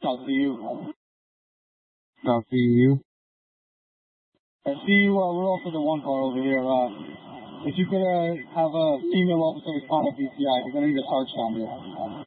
South CU. South CU. At CU, we're also the one car over here. If you could have a female officer respond to BCI, you're going to need a sarge down here.